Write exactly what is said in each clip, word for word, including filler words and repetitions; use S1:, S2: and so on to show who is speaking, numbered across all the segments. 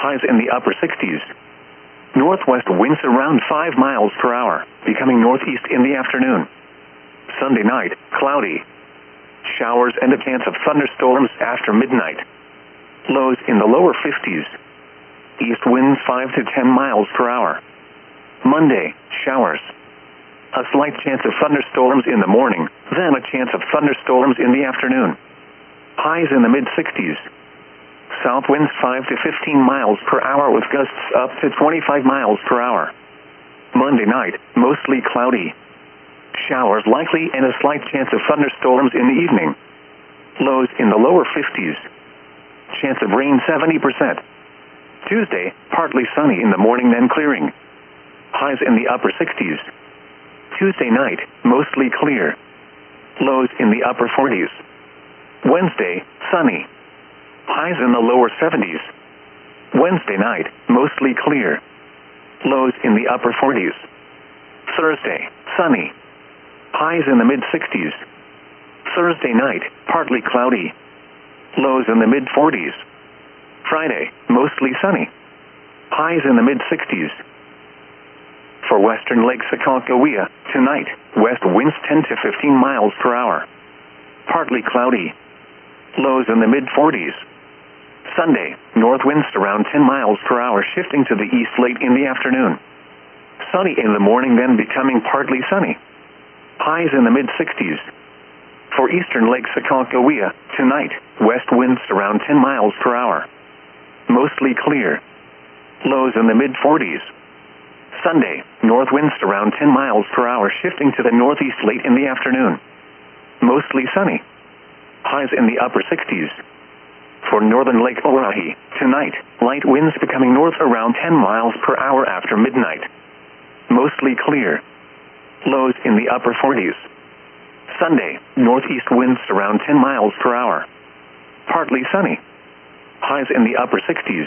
S1: highs in the upper sixties. Northwest winds around five miles per hour, becoming northeast in the afternoon. Sunday night, cloudy. Showers and a chance of thunderstorms after midnight. Lows in the lower fifties. East winds five to ten miles per hour. Monday, showers. A slight chance of thunderstorms in the morning, then a chance of thunderstorms in the afternoon. Highs in the mid-sixties. South winds five to fifteen miles per hour with gusts up to twenty-five miles per hour. Monday night, mostly cloudy. Showers likely and a slight chance of thunderstorms in the evening. Lows in the lower fifties. Chance of rain seventy percent. Tuesday, partly sunny in the morning then clearing. Highs in the upper sixties. Tuesday night, mostly clear. Lows in the upper forties. Wednesday, sunny. Highs in the lower seventies. Wednesday night, mostly clear. Lows in the upper forties. Thursday, sunny. Highs in the mid-sixties. Thursday night, partly cloudy. Lows in the mid-forties. Friday, mostly sunny. Highs in the mid-sixties. For western Lake Sakakawea, tonight, west winds ten to fifteen miles per hour. Partly cloudy. Lows in the mid-forties. Sunday, north winds around ten miles per hour shifting to the east late in the afternoon. Sunny in the morning then becoming partly sunny. Highs in the mid-sixties. For eastern Lake Sakakawea, tonight, west winds around ten miles per hour. Mostly clear. Lows in the mid-forties. Sunday, north winds around ten miles per hour shifting to the northeast late in the afternoon. Mostly sunny. Highs in the upper sixties. For northern Lake Oahe, tonight, light winds becoming north around ten miles per hour after midnight. Mostly clear. Lows in the upper forties. Sunday, northeast winds around ten miles per hour. Partly sunny. Highs in the upper sixties.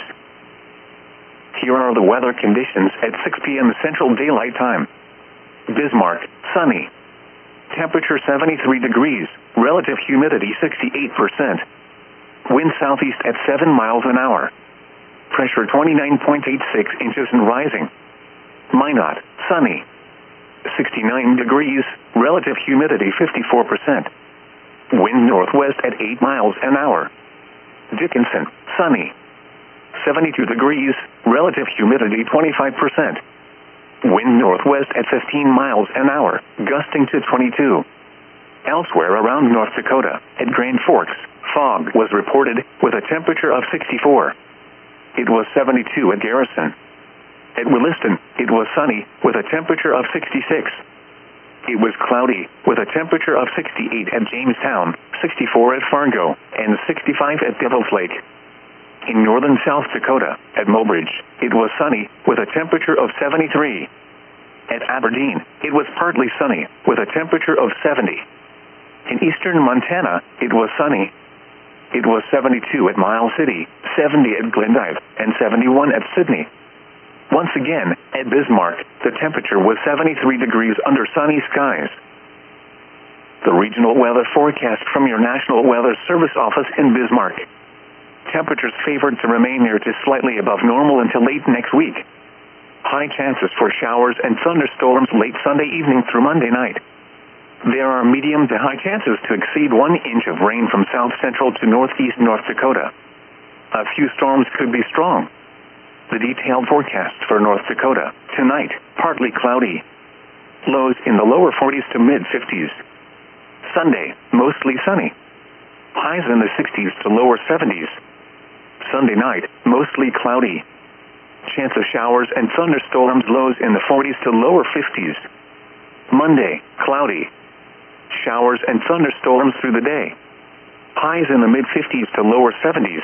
S1: Here are the weather conditions at six p m Central Daylight Time. Bismarck, sunny. Temperature seventy-three degrees, relative humidity sixty-eight percent. Wind southeast at seven miles an hour. Pressure twenty-nine point eight six inches and rising. Minot, sunny. sixty-nine degrees, relative humidity fifty-four percent. Wind northwest at eight miles an hour. Dickinson, sunny. seventy-two degrees, relative humidity twenty-five percent. Wind northwest at fifteen miles an hour, gusting to twenty-two. Elsewhere around North Dakota, at Grand Forks, fog was reported with a temperature of sixty-four. It was seventy-two at Garrison. At Williston, it was sunny with a temperature of sixty-six. It was cloudy with a temperature of sixty-eight at Jamestown, sixty-four at Fargo, and sixty-five at Devil's Lake. In northern South Dakota, at Mobridge, it was sunny with a temperature of seventy-three. At Aberdeen, it was partly sunny with a temperature of seventy. In eastern Montana, it was sunny. It was seventy-two at Miles City, seventy at Glendive, and seventy-one at Sydney. Once again, at Bismarck, the temperature was seventy-three degrees under sunny skies. The regional weather forecast from your National Weather Service office in Bismarck. Temperatures favored to remain near to slightly above normal until late next week. High chances for showers and thunderstorms late Sunday evening through Monday night. There are medium to high chances to exceed one inch of rain from south central to northeast North Dakota. A few storms could be strong. The detailed forecast for North Dakota. Tonight, partly cloudy. Lows in the lower forties to mid-fifties. Sunday, mostly sunny. Highs in the sixties to lower seventies. Sunday night, mostly cloudy. Chance of showers and thunderstorms, lows in the forties to lower fifties. Monday, cloudy. Showers and thunderstorms through the day. Highs in the mid-fifties to lower seventies.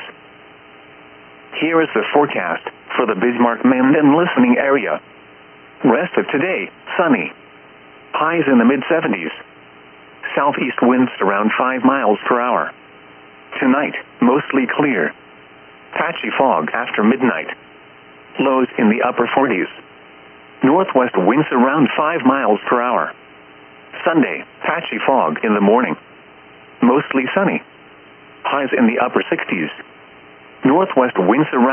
S1: Here is the forecast for the Bismarck-Menden listening area. Rest of today, sunny. Highs in the mid-seventies. Southeast winds around five miles per hour. Tonight, mostly clear. Patchy fog after midnight. Lows in the upper forties. Northwest winds around five miles per hour. Sunday, patchy fog in the morning. Mostly sunny. Highs in the upper sixties. Northwest winds around